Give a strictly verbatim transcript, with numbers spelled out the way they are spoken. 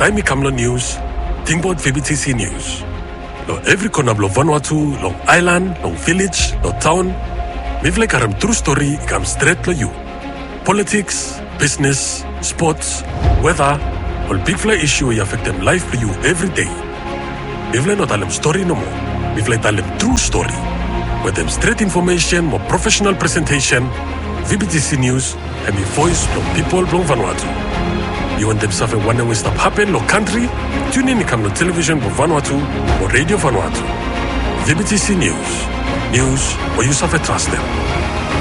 time Kamlo News, think about V B T C News. Lo every corner of Vanuatu, long island, long village, long town, we've like a true story come straight to you. Politics, business, sports, weather, all big fly issue we affect them life for you every day. We've like not tell them story no more. We've like tell them true story. With them straight information, more professional presentation, V B T C News, and the voice from people from Vanuatu. You want them stuff and wonder when stuff happen, no country? Tune in to come to television for Vanuatu or Radio Vanuatu. V B T C News. News where you suffer trust them.